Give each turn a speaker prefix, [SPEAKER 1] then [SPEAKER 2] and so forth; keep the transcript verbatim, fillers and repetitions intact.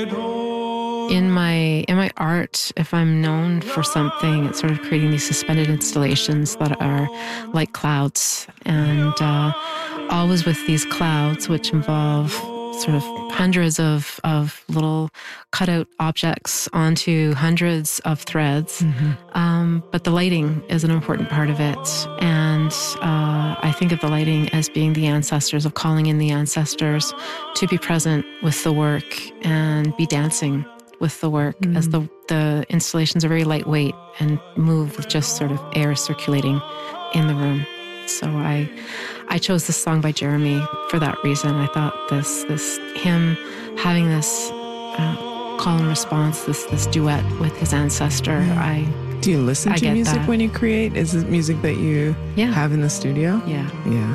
[SPEAKER 1] In my in my art, if I'm known for something, it's sort of creating these suspended installations that are like clouds, and uh, always with these clouds, which involve sort of hundreds of, of little cutout objects onto hundreds of threads. Mm-hmm. Um, but the lighting is an important part of it. And uh, I think of the lighting as being the ancestors, of calling in the ancestors to be present with the work and be dancing with the work, mm. as the, the installations are very lightweight and move with just sort of air circulating in the room. So I I chose this song by Jeremy for that reason. I thought this this him having this uh, call and response, this this duet with his ancestor. Yeah. I
[SPEAKER 2] do you listen
[SPEAKER 1] I
[SPEAKER 2] to music
[SPEAKER 1] that.
[SPEAKER 2] when you create? Is it music that you
[SPEAKER 1] yeah.
[SPEAKER 2] have in the studio?
[SPEAKER 1] Yeah,
[SPEAKER 2] yeah.